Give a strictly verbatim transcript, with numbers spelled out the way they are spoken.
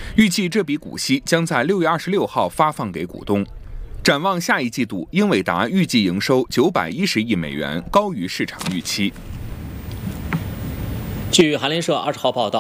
预计这笔股息将在六月二十六号发放给股东。展望下一季度，英伟达预计营收九百一十亿美元，高于市场预期。 据韩联社二十号报道，